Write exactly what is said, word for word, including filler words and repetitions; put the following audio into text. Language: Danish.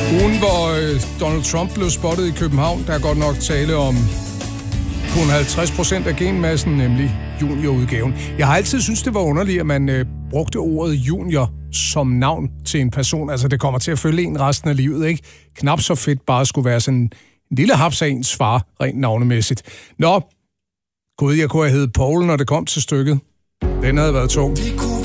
Ugen, hvor øh, Donald Trump blev spottet i København, der er godt nok tale om kun halvtreds procent af genmassen, nemlig juniorudgaven. Jeg har altid syntes, det var underligt, at man øh, brugte ordet junior som navn til en person. Altså, det kommer til at følge en resten af livet, ikke? Knap så fedt bare skulle være sådan en lille haps af ens far, rent navnemæssigt. Nå, gud, jeg kunne have heddet Paul, når det kom til stykket. Den havde været tung.